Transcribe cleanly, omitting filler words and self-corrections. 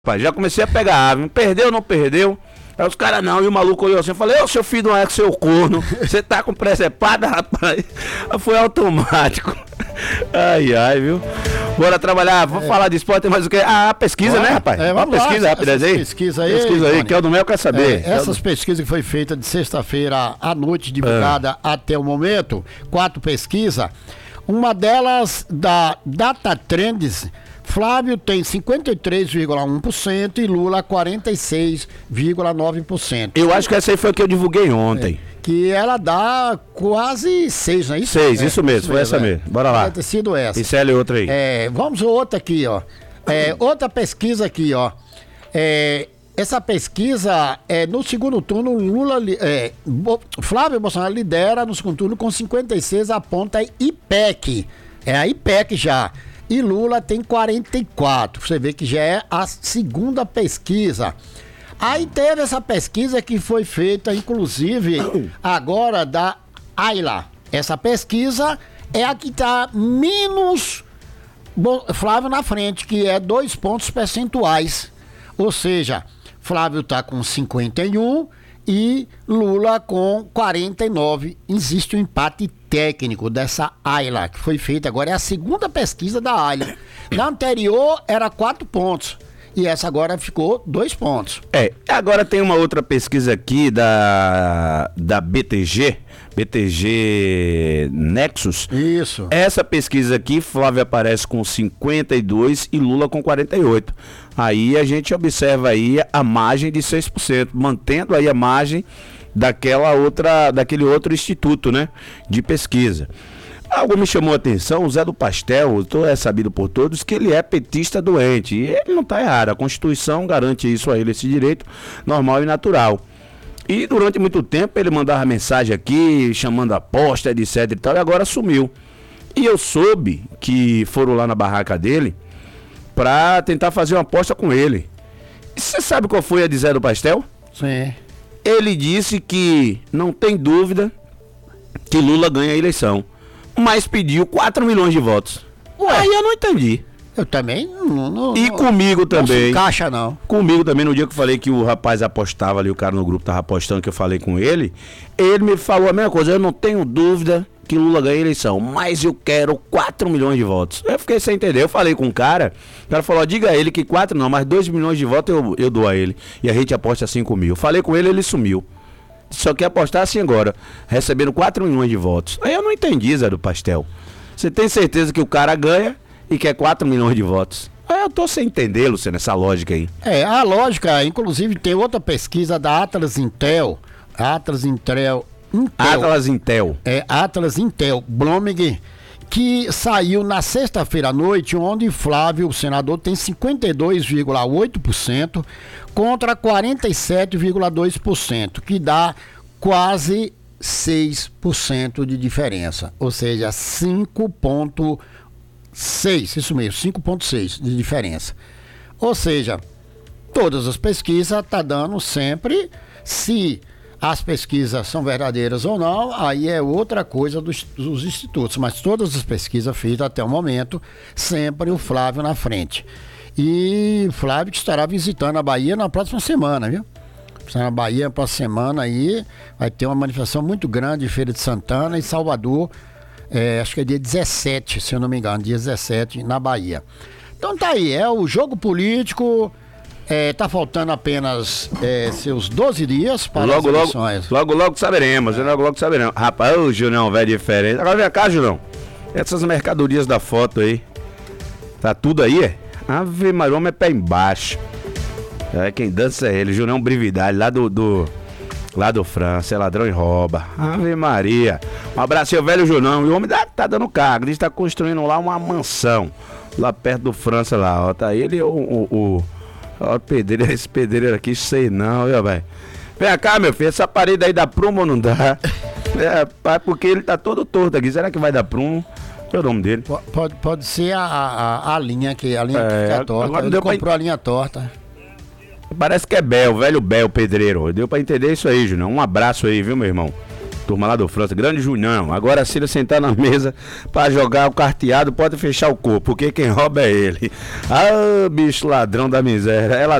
Pai, já comecei a pegar ave, perdeu ou não perdeu? Aí os caras não, e o maluco olhou assim, eu falei, ô seu filho não é seu corno, você tá com precepada, rapaz? Foi automático. Ai, viu? Bora trabalhar, vou falar de esporte, mas o que? Ah, pesquisa, né, rapaz? Vamos uma pesquisa rápida aí. Pesquisa aí, que é o do Mel quer saber. Essas pesquisas que foi feita de sexta-feira à noite, divulgada até o momento, 4 pesquisas, uma delas da Data Trends. Flávio tem 53,1% e Lula 46,9%. Eu acho que essa aí foi a que eu divulguei ontem. Que ela dá quase 6, não é isso? 6, isso mesmo, foi essa mesmo. Bora lá. Deve ter sido essa. E Célio, outra aí. Vamos outra aqui, ó. Outra pesquisa aqui, ó. Essa pesquisa, no segundo turno, Flávio Bolsonaro lidera no segundo turno com 56, aponta a IPEC. É a IPEC já. E Lula tem 44. Você vê que já é a segunda pesquisa. Aí teve essa pesquisa que foi feita, inclusive, agora da Ayla. Essa pesquisa é a que está menos Flávio na frente, que é 2 pontos percentuais. Ou seja, Flávio está com 51 e Lula com 49. Existe um empate técnico dessa Ayla, que foi feita agora, é a segunda pesquisa da Ayla. Na anterior era 4 pontos. E essa agora ficou 2 pontos. Agora tem uma outra pesquisa aqui da BTG Nexus. Isso. Essa pesquisa aqui, Flávio aparece com 52 e Lula com 48. Aí a gente observa aí a margem de 6%, mantendo aí a margem daquele outro instituto, né, de pesquisa. Algo me chamou a atenção, o Zé do Pastel, é sabido por todos que ele é petista doente, e ele não está errado, a Constituição garante isso a ele, esse direito normal e natural. E durante muito tempo ele mandava mensagem aqui, chamando aposta, etc e tal, e agora sumiu. E eu soube que foram lá na barraca dele para tentar fazer uma aposta com ele. E você sabe qual foi a de Zé do Pastel? Sim. Ele disse que não tem dúvida que Lula ganha a eleição, mas pediu 4 milhões de votos. Aí eu não entendi. Eu também comigo também. Não se encaixa, não. Comigo também, no dia que eu falei que o rapaz apostava ali, o cara no grupo tava apostando, que eu falei com ele, ele me falou a mesma coisa, eu não tenho dúvida que Lula ganha a eleição, mas eu quero 4 milhões de votos. Eu fiquei sem entender, eu falei com o cara falou, diga a ele que 4 não, mas 2 milhões de votos eu dou a ele, e a gente aposta 5 mil. Falei com ele, ele sumiu. Só quer apostar assim agora, recebendo 4 milhões de votos. Aí eu não entendi, Zé do Pastel. Você tem certeza que o cara ganha e quer 4 milhões de votos? Aí eu tô sem entender, Luciano, essa lógica aí. A lógica, inclusive tem outra pesquisa da Atlas Intel. Atlas Intel. Atlas Intel, Bloomberg, que saiu na sexta-feira à noite, onde Flávio, o senador, tem 52,8% contra 47,2%, que dá quase 6% de diferença, ou seja, 5,6%, isso mesmo, 5,6% de diferença. Ou seja, todas as pesquisas estão dando sempre, se as pesquisas são verdadeiras ou não, aí é outra coisa dos institutos, mas todas as pesquisas feitas até o momento, sempre o Flávio na frente. E o Flávio estará visitando a Bahia na próxima semana, viu? Na Bahia, na próxima semana aí, vai ter uma manifestação muito grande em Feira de Santana e Salvador, acho que é dia 17, se eu não me engano, dia 17 na Bahia. Então tá aí, é o jogo político. Tá faltando apenas seus 12 dias para as eleições. Logo saberemos, logo saberemos. Rapaz, o Junão, velho, diferente. Agora vem cá, Junão. Essas mercadorias da foto aí. Tá tudo aí, Ave Maria, é pé embaixo. Quem dança é ele, Junão Brividade, lá do França, é ladrão e rouba. Ave Maria. Um abraço, seu velho Junão. E o homem tá dando cargo, ele está construindo lá uma mansão. Lá perto do França, lá, ó. Tá ele o pedreiro, esse pedreiro aqui, sei não, viu, velho? Vem cá, meu filho, essa parede aí dá prumo ou não dá? Porque ele tá todo torto aqui, será que vai dar prumo? Qual é o nome dele? Pode ser a linha que fica torta, ele comprou a linha torta. Parece que é velho Bel, pedreiro. Deu pra entender isso aí, Júnior. Um abraço aí, viu, meu irmão? turma lá do França, grande Junão. Agora se ele sentar na mesa pra jogar o carteado, pode fechar o corpo, porque quem rouba é ele. Ah, bicho ladrão da miséria. Ela